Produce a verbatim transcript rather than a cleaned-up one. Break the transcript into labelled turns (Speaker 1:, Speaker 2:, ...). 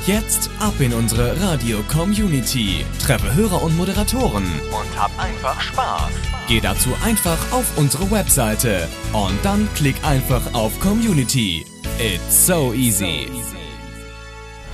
Speaker 1: Jetzt ab in unsere Radio-Community. Treffe Hörer und Moderatoren und hab einfach Spaß. Geh dazu einfach auf unsere Webseite und dann klick einfach auf Community. It's so easy.